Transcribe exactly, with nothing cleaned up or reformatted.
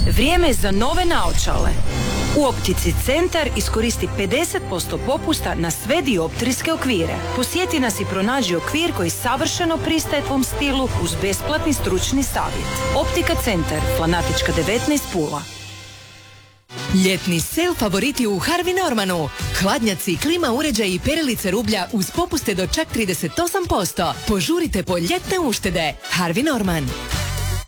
Vrijeme je za nove naočale. U Optici Centar iskoristi pedeset posto popusta na sve dioptrijske okvire. Posjeti nas i pronađi okvir koji savršeno pristaje tvom stilu uz besplatni stručni savjet. Optika Centar, Flanatička devetnaest, Pula. Ljetni sel favoriti u Harvey Normanu. Hladnjaci, klima uređaji i perilice rublja uz popuste do čak trideset osam posto. Požurite po ljetne uštede. Harvey Norman.